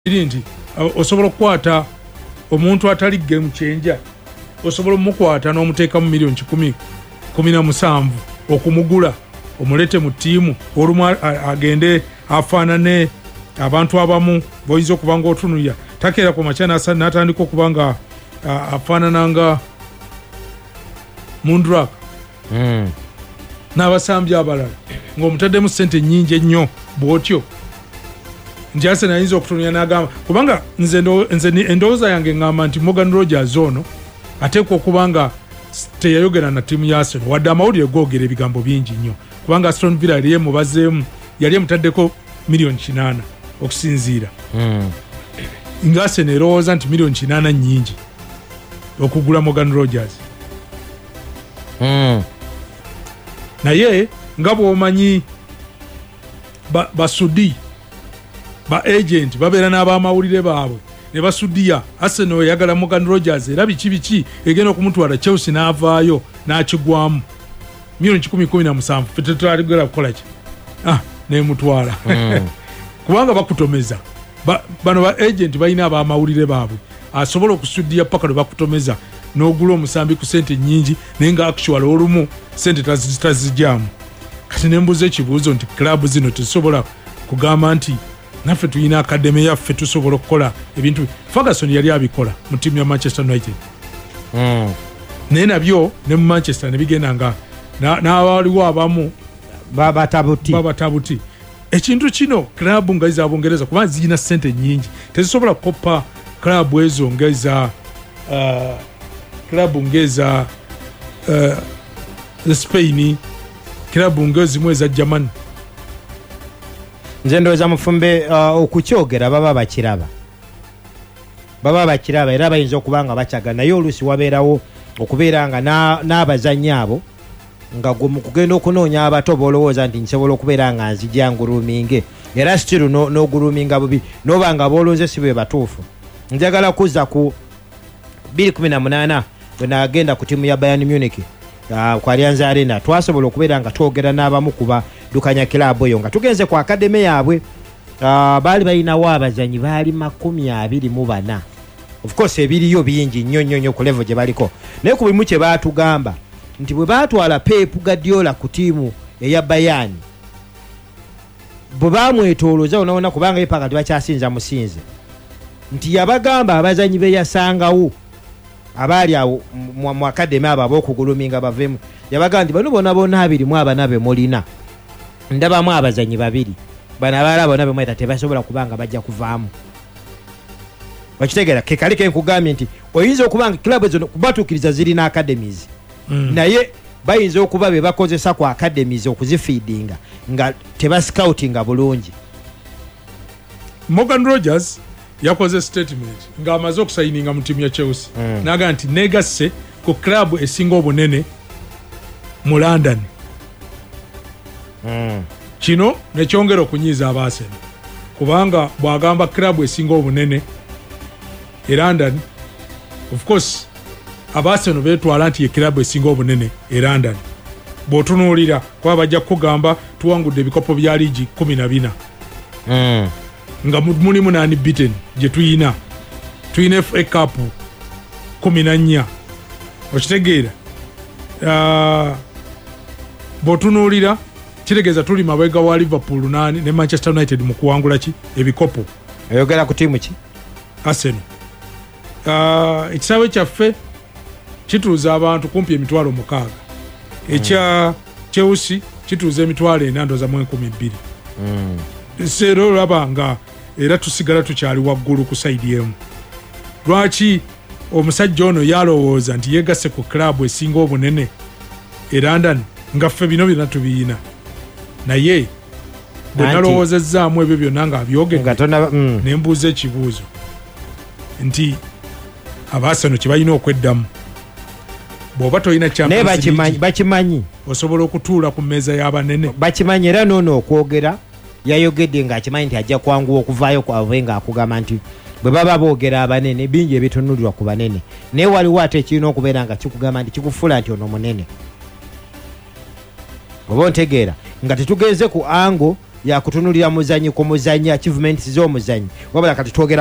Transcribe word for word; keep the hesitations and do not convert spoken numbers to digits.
nti osobola okukwata omuntu atali game changer osobola omukwata n'omuteeka mu milioni kikumi kumi na musanvu okumugula omulete mu tiimu olumu agende afaanane abantu abamu boyinza okuba nga otunuya takeera ku makya n'atandika okuba nga afaanana nga Mundrak mm. n'abasambi abalala ng'omutaddemu ssente nnyingi ennyo bw'otyo nti Arsenal ayinza okutunuya n'agamba kubanga nze endowooza yange ngamba nti Morgan Rogers ono ateekwa okuba nga teyayogera na ttiimu ya Arsenal wadde amawulire googera ebigambo bingi nnyo kubanga Aston Villa yali emubazeemu yali emutaddeko miliyoni kinaana okusinziira mm. nga Arsenal erowooza nti miliyoni kinaana nnyingi okugula Morgan Rogers mm. naye nga bw'omanyi basudi ba, ba agent babeera n'abamawulire baabwe ne basudiya Arsenal yagala Morgan Rogers era biki biki egenda okumutwala Chelsea n'avaayo n'akigwamu milioni kikumi kumi na musanvu fetutwaligera kukola ki ah n'emutwala mm. kubanga bakutomeza ba, bano ba agent balina abamawulire baabwe asobola okusudiya paka lwe bakutomeza n'ogula omusambi ku sente nnyingi naye nga actual olumu sente tazijaamu kati nembuza ekibuuzo nti club zino tezisobola kugamba nti naffe tulina akademe yaffe tusobola okukola ebintu Ferguson yali abikola mu ttiimu ya Manchester United mm. naye nabyo ne mu Manchester ne bigenda nga n'abaliwo abamu babatabuti babatabuti ekintu kino club nga eza Bungereza kubanga zirina ssente nnyingi tezisobola kukoppa club ezo ngeza uh, club ngeza uh, Spain club ngezimwe za Germany nze ndowooza mufumbe uh, okukyogera baba bakiraba baba bakiraba era bayinza okuba nga bakyaga naye oluusi wabeerawo okubeera nga n'abazannyi abo nga gwe mu kugenda okunoonya abato boolowooza nti nsobola okubeera nga nzija nguruuminge era stiru n'oguruuminga bubi n'oba nga boolonze si bwe batuufu njagala kuzza ku bbiri kumi na munaana bwe nagenda ku ttiimu ya Bayern Munich uh, ku Allianz Arena twasobola okubeera nga twogera n'abamu kuba dukanya kilabu eyo nga tugenze ku akademe yaabwe uh, baali balinawo abazanyi baali makumi abiri mu bana of course ebiriyo bingi nnyo nnyo nnyo ku level gye baliko naye ku bimu kye baatugamba nti bwe baatwala Pep Guardiola ku ttiimu eya Bayern bwe baamwetoolooza onaona kubanga ye paka tibakyasinza musinze nti yabagamba abazanyi be yasangawo abaali awo mu akademe abo ab'okuguluminga baveemu yabagamba nti bano bonna bonna abiri mu abana be mulina ndabamu abazanyi babiri bano abaala bonna be mweta tebasobola kubanga bajja kuvaamu bakitegeera kekali ke nkugambye nti oyinza okubanga kilabu ezo kubatuukiriza zirina academies mm. naye bayinza okuba be bakozesa ku academies okuzifiidinga nga tebascoutinga bulungi. Morgan Rogers yakoze statement nga amaze okusayininga mu ttiimu ya Chelsea mm. naga nti negasse ku club esinga obunene mu London mm. kino nekyongera okunyiiza aba Arsenal kubanga bwagamba club esinga obunene e London of course aba Arsenal betwala nti ye club esinga obunene e London bw'otunuulira kuba bajja kugamba tuwangudde ebikopo bya liigi kumi na bina mm. nga mulimu nani beaten gye tuyina tuyina F A Cup kumi na nnya okitegeera uh, bw'otunuulira kitegeeza tuli mabega wa Liverpool nani ne Manchester United mu kuwangula ki ebikopo oyogera ku tiimu ki Arsenal uh, ekisaawe kyaffe kituuza abantu kumpi emitwalo mukaaga mm. ekya Chelsea kituuza emitwalo ena ndooza mu enkumi bbiri mm. seero olaba nga era tusigala tukyali waggulu ku sayidi emu lwaki omusajja ono yalowooza nti yegasse ku club esinga obunene e London nga ffe bino byonna tubiyina naye bwe nalowoozezaamu ebyo byonna nga abyogedde mm. nembuuza ekibuuzo nti abaasano kye balina okweddamu bw'oba tolina Champions bakimanyi osobola okutuula ku mmeeza y'abanene bakimanyi era noono okwogera yayogedde ng'akimanyi nti ajja kwanguwa okuvaayo kwabwe ng'akugamba nti bwe baba boogera abanene bingi ebitunulirwa ku banene naye waliwo ate ekirina okubeera nga kikugamba nti kikufuula nti ono munene oba ontegeera nga tetugenze ku ango yakutunulira muzanyi ku muzanyi achievements z'omuzanyi wabula kati twogera